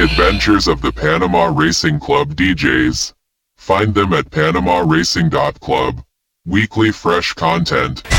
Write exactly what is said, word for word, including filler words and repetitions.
adventures of the Panama Racing Club D Js. Find them at panama racing dot club. Weekly fresh content.